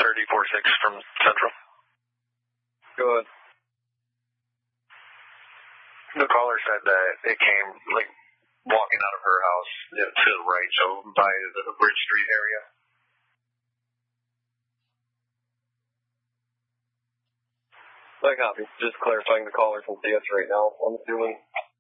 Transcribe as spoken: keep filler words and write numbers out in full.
thirty-four six from Central. Go ahead. The caller said that it came, like, walking out of her house to the right, so by the Bridge Street area. I copy. Just clarifying the caller from C S right now. I'm assuming